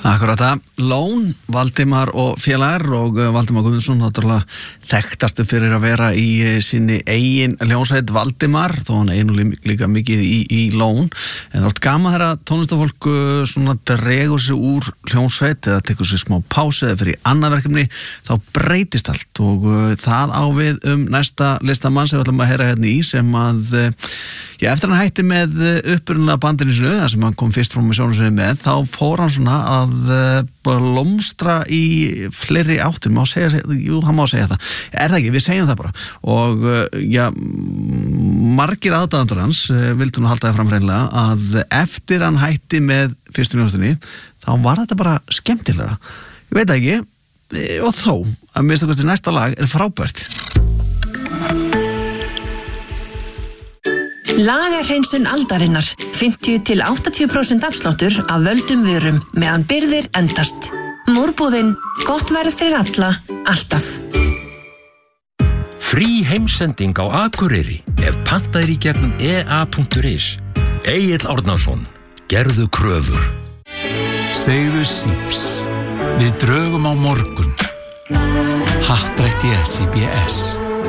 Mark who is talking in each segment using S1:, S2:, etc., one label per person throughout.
S1: Akkurat það, Lón, Valdimar og félagar og Valdimar Guðmundsson náttúrulega þekktastu fyrir að vera í sinni eigin hljómsveit Valdimar, þó hann einu líka mikið í Lón, en það er gaman þegar tónlistafólk svona dregur sig úr hljómsveit eða tekur sig smá pásu eða fyrir annað verkefni, þá breytist allt og það á við næsta listamann sem við ætlum að heyra hérna í sem að eftir hann hætti með upprunalega bandinu sinu, það sem hann kom fyrst frá með sjónum sinni með, þá fór hann svona að blómstra í fleiri áttir, má segja, jú, hann má segja það, er það ekki, við segjum það bara og margir aðdáendur hans vildu nú halda það fram hreinlega að eftir hann hætti með fyrstu hljómsveitinni, þá var þetta bara skemmtilega, ég veit ekki og þó, að mér finnst það næsta lag er frábært.
S2: Lagarhreinsun aldarinnar 50-80% afsláttur af völdum vörum meðan birgðir endast. Múrbúðin, gott verð fyrir alla, alltaf.
S3: Frí heimsending á Akureyri ef pantaðir í gegnum ea.is. Egill Árnason, gerðu kröfur.
S4: Segðu síps. Við drögum á morgun. Happdrætti SIBS.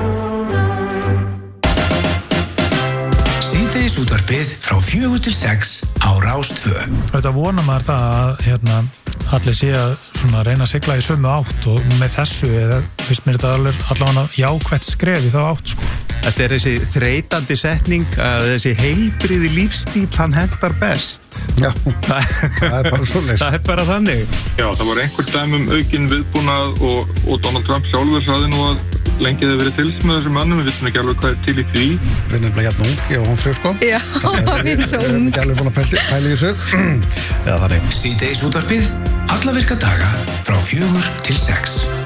S5: Útvarpið frá 4 til 6 á Rás 2.
S6: Þetta vonar maður það að allir sé að svona reyna að sigla í sömu átt og með þessu finnst mér þetta allavega jákvætt skref í þá átt sko.
S7: Þetta er þessi þreytandi setning að þessi heilbrigði lífstíl hann hentar best.
S8: Já, það er bara svoleiðis.
S7: Það er bara þannig.
S9: Já, það var einhver dæmi aukinn viðbúnað og Donald Trump sjálfur sagði nú að lengi hefði verið til með þessum mannum, við veitum ekki alveg hvað er til í því.
S8: Við erum nefnilega hérna ung, ég og hún frjóð sko.
S10: Já, við erum svo ung.
S8: Við erum ekki alveg búin að pæla í þessu. Eða þannig.
S5: Síðdeis útvarpið, alla virka daga frá 4 til 6.